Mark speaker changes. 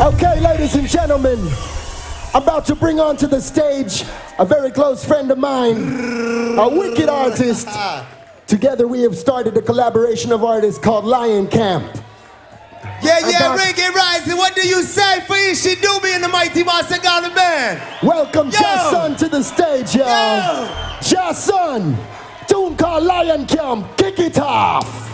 Speaker 1: Okay, ladies and gentlemen, I'm about to bring onto the stage a very close friend of mine, a wicked artist. Together we have started a collaboration of artists called Lion Camp.
Speaker 2: Yeah, Reggae Rising, what do you say for Ishi Doobie and the Mighty Master Garden Band?
Speaker 1: Welcome Jason to the stage, y'all. Jason, tune called Lion Camp, kick it off.